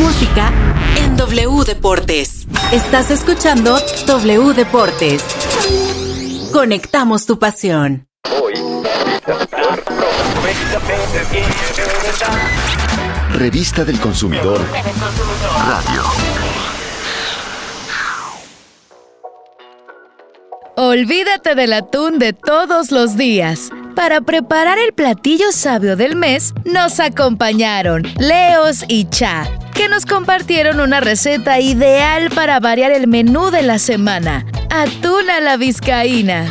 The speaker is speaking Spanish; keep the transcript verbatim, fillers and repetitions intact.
música en W Deportes. Estás escuchando W Deportes. Conectamos tu pasión. Hoy. Revista del Consumidor Radio. Olvídate del atún de todos los días. Para preparar el platillo sabio del mes, nos acompañaron Leos y Cha, que nos compartieron una receta ideal para variar el menú de la semana: atún a la vizcaína.